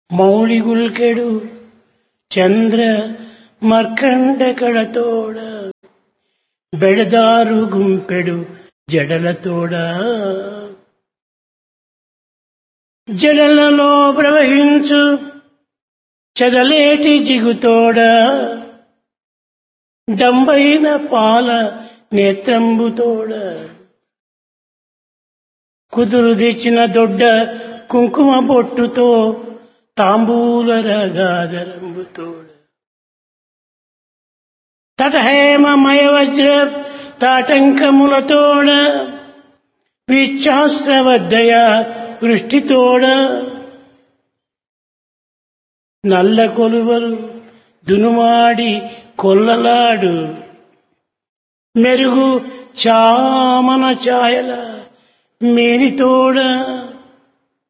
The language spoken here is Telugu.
ಮೌಳಿಗುಲ್ಕೆಡು ಚಂದ್ರ ಮರ್ಕಂಡ ಕಳತೋಡ ಬೆಳೆದಾರು ಗುಂಪೆಡು జడలతోడ జడలలో ప్రవహించు చెదలేటి జిగుతోడ డంబైన పాల నేత్రంబుతోడ కుదురు తెచ్చిన దొడ్డ కుంకుమ బొట్టుతో తాంబూల రగాదరంబుతోడ తటహేమమయ వజ్ర తాటంకములతోడ విచ్ఛాస్త్రవద్దయ వృష్టితోడ నల్ల కొలువలు దునుమాడి కొల్లలాడు మెరుగు చామన ఛాయల మేనితోడ